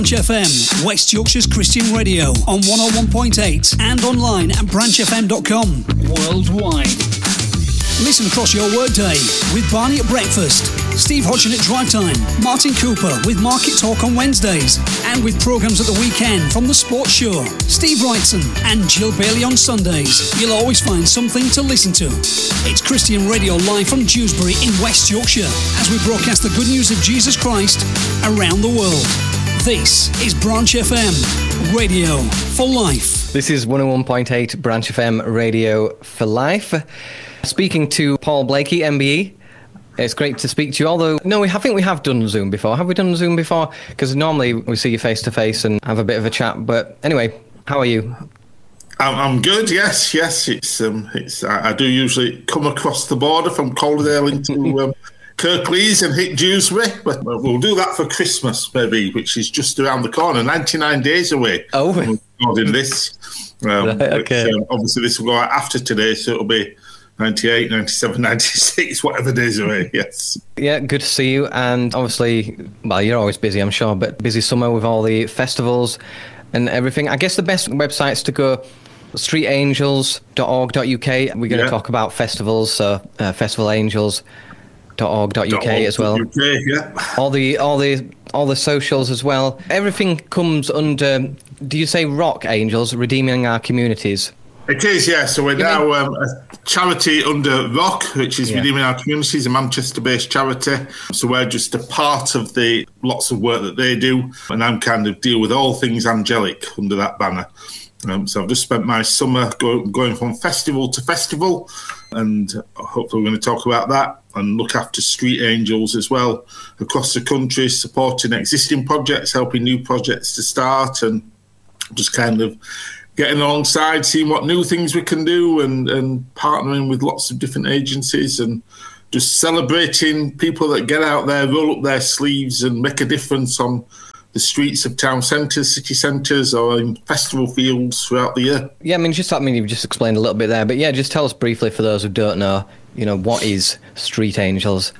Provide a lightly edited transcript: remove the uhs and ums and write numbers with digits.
Branch FM, West Yorkshire's Christian radio on 101.8 and online at branchfm.com. Worldwide. Listen across your workday with Barney at breakfast, Steve Hodgson at drive time, Martin Cooper with Market Talk on Wednesdays, and with programmes at the weekend from The Sports Show, Steve Wrightson and Jill Bailey on Sundays. You'll always find something to listen to. It's Christian Radio live from Dewsbury in West Yorkshire as we broadcast the good news of Jesus Christ around the world. This is Branch FM, Radio for Life. This is 101.8 Branch FM, Radio for Life. Speaking to Paul Blakey, MBE. It's great to speak to you, although, no, I think we have done Zoom before. Have we done Zoom before? Because normally we see you face to face and have a bit of a chat. But anyway, how are you? I'm good, yes. It's I do usually come across the border from Calderdale into Kirklees and hit Dewsbury, but we'll do that for Christmas, maybe, which is just around the corner, 99 days away. Oh, from recording this. Right, okay. But, obviously, this will go out after today, so it'll be 98, 97, 96, whatever days away, yes. Yeah, good to see you. And obviously, well, you're always busy, I'm sure, but busy summer with all the festivals and everything. I guess the best websites to go, streetangels.org.uk. We're going to talk about festivals, so festivalangels.org.uk as well. UK, yeah. All the socials as well. Everything comes under, do you say Rock Angels, Redeeming Our Communities? It is, yeah. So we're now a charity under Rock, which is Redeeming Our Communities, a Manchester-based charity. So we're just a part of the lots of work that they do, and I'm kind of deal with all things angelic under that banner. So I've just spent my summer going from festival to festival, and hopefully we're going to talk about that and look after Street Angels as well across the country, supporting existing projects, helping new projects to start, and just kind of getting alongside, seeing what new things we can do, and partnering with lots of different agencies, and just celebrating people that get out there, roll up their sleeves and make a difference on the streets of town centres, city centres, or in festival fields throughout the year. Yeah, you've just explained a little bit there, but yeah, just tell us briefly for those who don't know, what is Street Angels?